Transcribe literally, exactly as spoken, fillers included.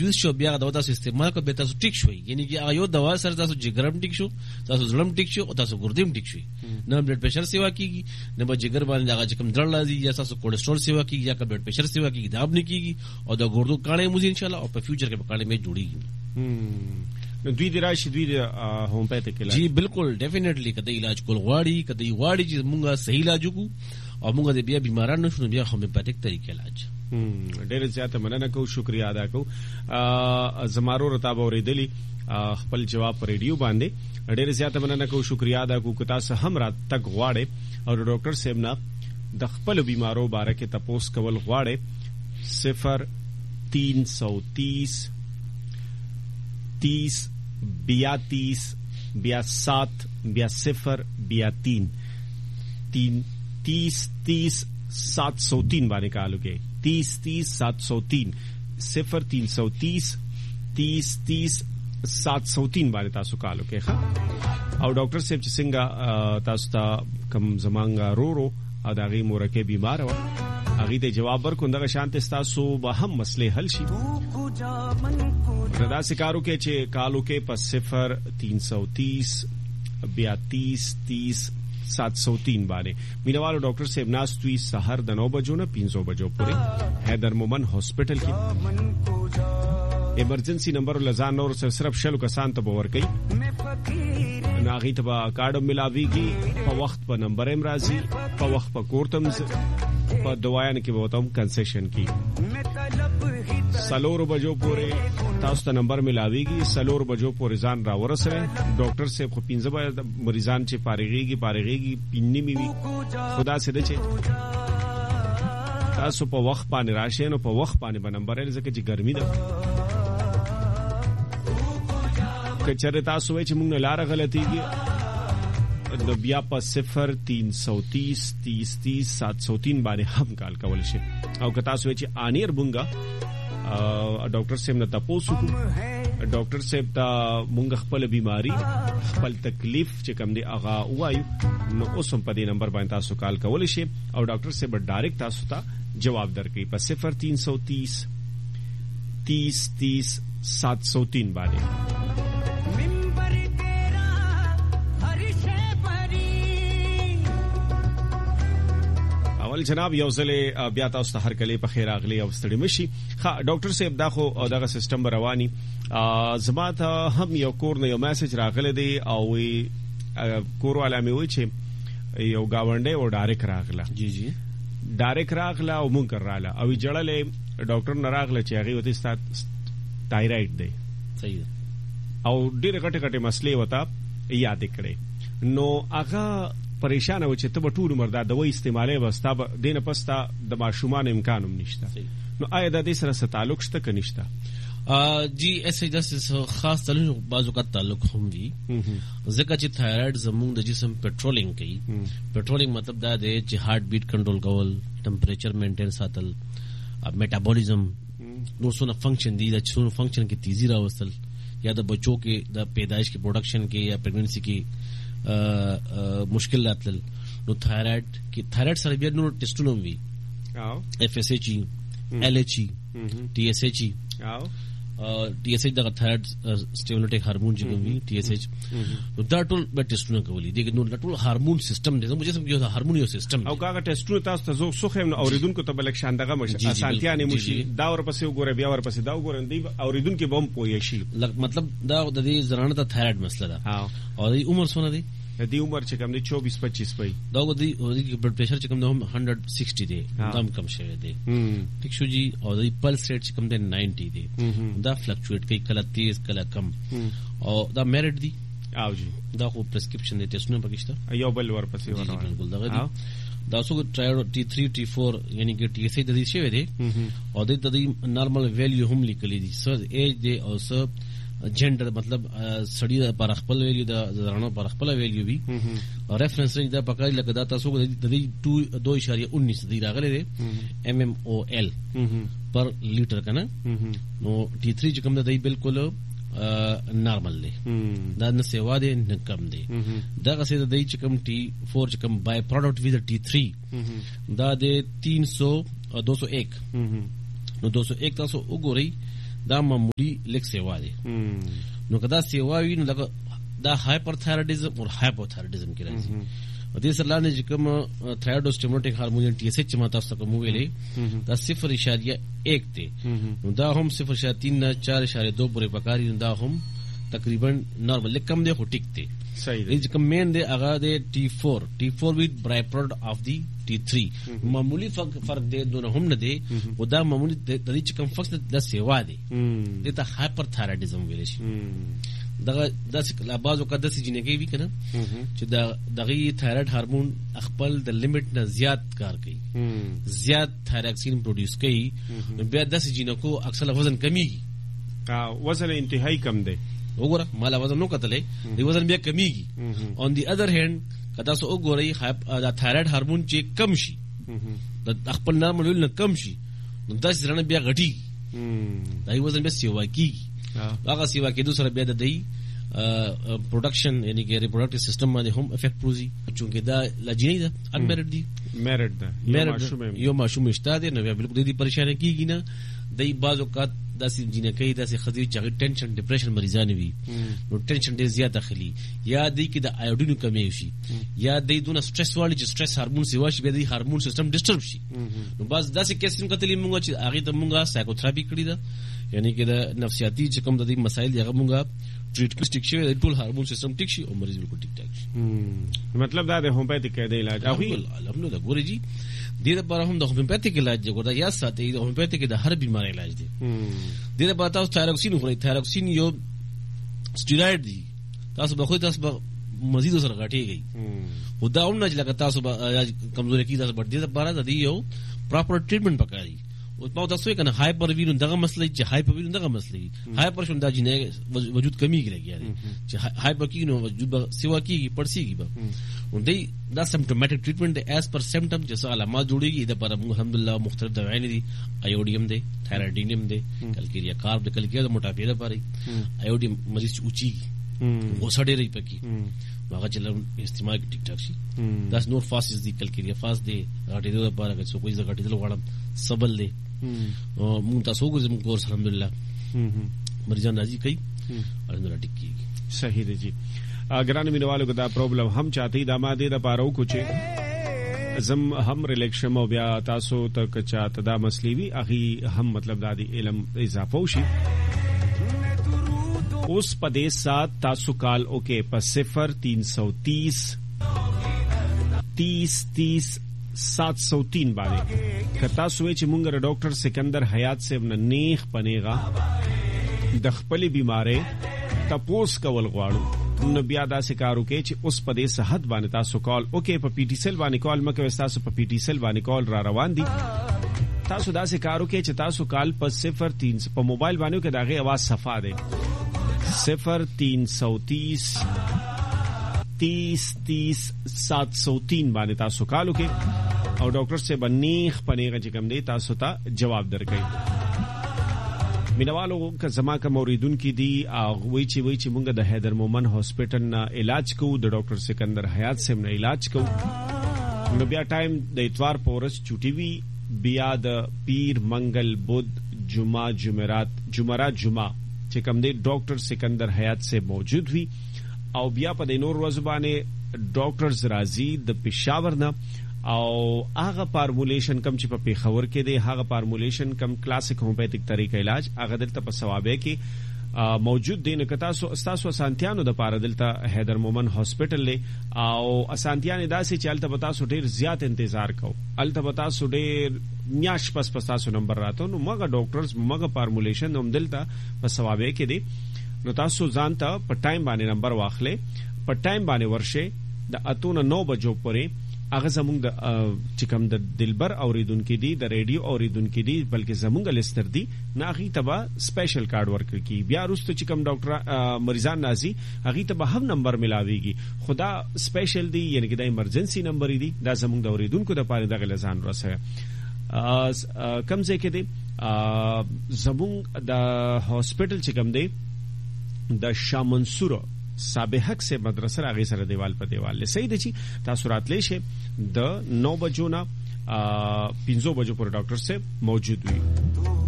یوز شو بیا دا تاسو استعمال کو به تاسو ټیک شوي، یعنی چې هغه یو دوا سره تاسو جګرم ټیک شو، تاسو زړم ټیک شو او تاسو ګردیم ټیک شوي، نه بلډ پريشر سیوا کیږي، نه به جګر باندې هغه کوم درړ لازم یا تاسو کولیسټرول سیوا کیږي یا بلډ پريشر سیوا کیږي، دا به نه کیږي او دا ګردو کاڼه مو ان شاء الله او په فیوچر کې به کاڼه مې جوړیږي. نو دوی د راشي دوی د هومیوپیتیک علاج. جی بالکل ډیفینیټلی کده علاج کول غواړي، کده غواړي چې مونږه صحیح علاج وکړو او مونږ د بیا بیمارانو شنو بیا هومیوپیتیک طریقې علاج. ډېر زیاته مننه کوم، شکریا ادا کوم. زمارو رتاب اوریدلی خپل جواب پر ریډیو باندې ډېر زیاته مننه کوم، شکریا ادا کوم. که تاسو هم را تک غواړئ او ډاکټر صاحب نه د خپل بیمارو باره کې تپوس کول غواړئ، صفر تین سو تیس تیس بیا تیس بیا سات بیا صفر بیا تین تین تیس تیس سات سو تین باندې کالو کې تیس تیس سات سو تین صفر تین سو تیس تیس تیس سات سو تین باندې تاسو کالو کې ښه. او ډاکټر صاحب چې څنګه تاسو ته کم زمانګه رورو او دغه مورکه بیمار و هغه ته جواب ورکو، دغه شانت تاسو به هم مسلې حل شي. ردا سکارو کې چې کالو کې په صفر تین سو تیس بیا تیس تیس سات سو تین باندې مینوالو ډاکټر صاحب ناستوي سحر د نو بجو نه پنځو بجو پورې حیدر مومن هاسپټل کې. ایمرجنسی نمبر لزان نور صرف شلو کسان ته باور کوي، ناغي ته کارډ ملاويږي، په وخت په نمبر هم راځي، په وخت په کورتم په دوايان کې به وتم کنسیشن کی. سلور بجو پورې تاسو ته نمبر ملاويږي، سلور بجو پورې ځان را ورسره. ډاکټر صاحب خو پنځه به مریضان چې فارغيږي فارغيږي پینې میوي خدا سي ده چې تاسو په وخت باندې راشئ، نو په وخت باندې به نمبر لږه چې ګرمي ده. که چېرې تاسو وایئ چې موږ نه لاره غلطیږي نو بیا په صفر تین سو تیس تیس تیس سات سو تین باندې هم کال کول شي. او که تاسو وایئ چې آنیر بونګه ډاکټر صاحب نه تاسو کو ډاکټر صاحب ته مونږ خپل بیماری خپل تکلیف چې کوم دی هغه وایو، نو اوس هم په دې نمبر باندې تاسو کال کول شي او ډاکټر صاحب ډایرکټ تاسو ته جواب درکړي په صفر تین سو تیس تیس تیس سات سو تین باندې. اول جناب یو ځلې بیا تاسو ته هر کله په خیر اغلی او ستړي مشي. ښه ډاکټر صاحب دا خو دغه سیستم رواني، زما ته هم یو کور نه یو میسج راغلی دی او کور والا مې وایي چې یو گاونډي و ډایرکټ راغله. جی جی ډایرکټ راغله او مونږ راغله او جړلې ډاکټر نه راغله چې هغه وته ستات تایرايډ دی. صحیح. او ډېر غټه غټه مسلې وته یاد کړې، نو هغه پریشان و چې ته به ټول عمر دا دوا استعمالي وستا به دینه پستا د ماشومان امکان هم نشته. نو آیا د دې سره څه تعلق شته که نشته؟ جی ایسے داسې خاص تعلق بعضو کا تعلق هم وي، ځکه چې تھایرايډ زموږ د جسم پټرولینګ کوي. پټرولینګ مطلب دا دی چې هارت بیټ کنټرول کول، ټمپریچر مینټین ساتل، میټابولیزم، نو څونه فنکشن دي د څونه فنکشن کې تیزی راوستل، یا د بچو کې د پیدائش کې پروډکشن کې یا پریګننسي کې مشکل راتلل. نو تھایرايډ کې تھایرايډ سره بیا نور ټیسټونه وي، اف اس ایچ ای، ال ایچ ای، ټي اس ایچ ای. ټي اس ایچ دغه تھایرايډ سټیمولیټنګ هارمون چې کوم وي ټي اس ایچ، نو دا ټول به ټیسټونه کوي. دغه نو ټول هارمون سیستم دی، زموږ جسم کې یو هارمون یو سیستم او هغه ټیسټونه تاسو ته زو سوخم نو اوریدونکو ته بلک شان دغه مشه اسانتیا نه موشي، دا ورپسې وګوره بیا ورپسې دا وګوره دی اوریدونکو به هم پوي شي. مطلب دا د دې زرانه ته تھایرايډ مسله ده. او د عمر څونه دی؟ دی عمر چې کوم دی چوبیس پچیس پي. دا د بلډ پریشر چې کوم دی هم ایک سو شصت دی، کم کم شوی دی. ٹھیک شو جی. او د پلس ریټ چې کوم دی نوے دی، دا فلکچویټ کوي، کله تیز کله کم. او دا میرټ دی. او جی دا خو پرسکرپشن دی، ټیسټونه پکښته یو بل ورپسې ورته. بالکل دغه دی. دا څو ټرایډ ټي تھری ټي فور یعنی کې ټي اس ای د دې شوی دی، او د دې نارمل ویلیو هم لیکلي دي، سر ایج دی او سر جنډر، مطلب سړی د پر خپل ویلیو د زرانو پر خپل ویلیو وی. ریفرنس رینج دا پکای لکه دا تاسو د دې دو اشاریه انیس دی راغلی دی ایم ایم او ایل پر لیټر کنه. نو ټي تھری چې کوم دی بالکل نارمل دی، دا نه سیوا دی نه کم دی. دغه څه د دې چې کوم ټي فور چې کوم بای پروډکټ وی د ټي تھری دا د تین سو دو سو ایک. نو دو سو ایک تاسو وګورئ دا معمولی لیک سیوا دی. نو کدا سیوا وی نو دا دا هایپرثایرویډیزم او هایپوثایرویډیزم کې راځي. او دې سره لاندې چې کوم تھایرویډ سټیمولیټنګ هارمون ټي اس ایچ چې ما تاسو ته کوم ویلې دا صفر اشاریه ایک دی. نو دا هم صفر اشاریه تین نه چار اشاریه دو پورې پکاري. دا هم تقریبا نارمل کم دی خو ټیک دی. صحیح دی. چې کوم مین دی هغه دی ټي فور ټي فور وی برای پروډکټ اف دی ټي تھری. معمولی فرق دی دونه هم نه دی. او دا معمولی د دې چې کوم فکس د سیوا دی د ته هایپرثایرویډیزم ویل شي. دغه داسې لا بعض وخت داسې جینګي وي کنه چې دا دغه تھایرویډ هارمون خپل د لیمټ نه زیات کار کوي, زیات تھایروکسین پروډوس کوي. نو بیا داسې جینکو اکثر وزن کمیږي. وزن انتهایی کم دی. وګوره مالا وزن نو کتلې دی وزن بیا کمیږي. اون دی ادر هند کدا سو وګورئ دا تھایرویډ هارمون چې کم شي د خپل نارمل نه کم شي نو داسې رانه بیا غټي دا وزن بیا سیوا کیږي. هغه سیوا کېدو سره بیا د دی پروډکشن یعنی کې ریپروډکټیو سیستم باندې هم افیکټ پروزي. چونکه دا لجنی ده انمیرډ دی میرډ ده یو ماشوم اشته دی نو بیا بالکل دې پریشان کیږي نه. دای بعض اوقات داسې جنکې داسې خدي چې ټینشن ډیپریشن مریضان وي نو ټینشن ډیر زیات اخلي یا دی کې د آیوډین کمی شي یا دی دونه سټرس والی چې سټرس هارمون سیوا شي بیا د هارمون سیستم ډیسټرب شي. نو بعض داسې کیسې کتلې موږ چې هغه ته موږ سایکوتراپي کړی ده یعنی کې د نفسیاتي چې کوم د دې مسایل هغه موږ ټریټ کړی ټیک شي ټول هارمون سیستم ټیک شي او مریض بالکل ټیک ټاک شي. مطلب دا د هومیوپیتیک د علاج او الحمدلله ګوري جی دې لپاره هم د هومیوپیتیک علاج دی. ګوردا یا ساتي د هومیوپیتیک د هر بیماری علاج دی. دې لپاره تاسو تھایروکسین خورئ. تھایروکسین یو سټیراید دی. تاسو به خو تاسو به مزید سره غټیږي. خو دا هم نه چې لکه تاسو به کمزوري کیږي. تاسو به دې لپاره د دې یو پراپر ټریټمنٹ پکاري. او په تاسو یې کنه هایپر ویرون دغه مسله چې هایپر ویرون دغه مسله هایپر شون دا جنې وجود کمی کیږي چې هایپر کیږي نو وجود سیوا کیږي پړسیږي به. او دې دا سمپټومټیک ټریټمنټ دی ایز پر سمپټم چې علامات جوړيږي. د پر الحمدلله مختلف دوايان دي. ایوډیم دی, تھایرویډینیم دی, کلکیریا کارب د کلکیریا د موټاپې لپاره ایوډیم مریض اوچیږي غوسه ډېرې پکې هغه چې استعمال ټیک ټاک شي. دا نور فاسز دی کلکیریا فاس دی غټېدو لپاره که څوک یې غټېدل غواړم سبل دی. او مونږ تاسو وګورئ زموږ کورس الحمدلله مریضان راځي کوي الحمدلله ټیک کیږي. صحیح دی جی. ګران مینوالو کو دا پرابلم هم چاته د ماده د پاره کو چې زم هم ریلیکشن او بیا تاسو ته چاته دا مسلې وی اخی هم مطلب دا دی علم اضافه وشي. اوس پدې سات تاسو کال اوکے په صفر تین سو تیس تیس تیس سات سو تین باندې کتا سوې چې مونږ ډاکټر سکندر حیات صاحب نه نیخ پنیغا د خپل بیماری تپوس کول غواړو. نو بیا دا سکارو کې چې اوس په دې صحت باندې تاسو کال اوکے په پی ټی سیل باندې کال مکه تاسو په پی ټی سیل باندې کال را روان دي. تاسو دا سکارو کې چې تاسو کال په صفر تین په موبایل باندې کې داغه आवाज صفا ده صفر تین سو تیس تیس تیس سات سو تین باندې تاسو کالو کې او ډاکټر سے بنیخ پنیغه چې کوم دی تاسو ته جواب درکړي. مینوالو که زما کوم اوریدونکو دي هغه چې وی چې مونږ د حیدر مومن هاسپټل نه علاج کوو د ډاکټر سکندر حیات صاحب نه علاج کوو. نو بیا ټایم د اتوار پورس چوټي وی بیا د پیر منګل بود جمعه جمعرات جمعرات جمعه چې کوم دی ډاکټر سکندر حیات صاحب موجود وی او بیا په د نور ورځ باندې ډاکټرز راځي د پېښور نه او هغه فارمولیشن کم چې په پیښور کې دی هغه فارمولیشن کم کلاسیک هومیوپیتیک طریقې علاج هغه دلته په ثوابه کې موجود دی. نو کتا سو استاسو اسانتیانو د پاره دلته حیدر مومن هاسپټل له او اسانتیان داسې چلته پتا سو ډیر زیات انتظار کو الته پتا سو ډیر میاش پس پس تاسو نمبر راتو نو مګه ډاکټرز مګه فارمولیشن هم دلته په ثوابه کې دی. نو تاسو ځان ته په ټایم باندې نمبر واخلې په ټایم باندې ورشه د اتونه نو بجو پورې هغه زمونږ د چې کوم د دلبر اوریدونکو دي د ریډیو اوریدونکو دي بلکې زمونږ لستر دي نه هغه تبا سپیشل کارت ورکړي کی بیا وروسته چې کوم ډاکټر مریضان نازي هغه تبا هم نمبر ملاويږي خدا سپیشل دي یعنی چې د ایمرجنسي نمبر دي دا زمونږ د اوریدونکو د پاره د غلزان رسوي. کم ځای کې دي زمونږ د هاسپټل چې کوم دی د شاه منصور سابحق سے مدرسه راغی سره دیوال په دیوال له صحیح دي چې تاسو راتلې شه د نو بجو نه پنځو بجو پر ډاکټر سے موجود وي.